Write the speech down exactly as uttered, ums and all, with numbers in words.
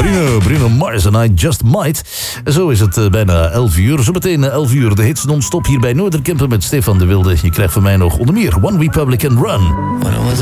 Bruno, Bruno Mars en I Just Might. En zo is het uh, bijna elf uur. Zometeen uh, elf uur de hits non-stop hier bij Noorderkempen met Stefan de Wilde. Je krijgt van mij nog onder meer One Republic and Run.